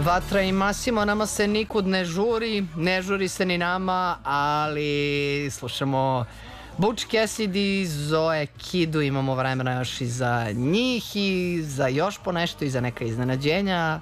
Vatra i Massimo, nama se nikud ne žuri, ne žuri se ni nama, ali slušamo Butch Cassidy i Zoe Kidu, imamo vremena još i za njih i za još po nešto i za neka iznenađenja.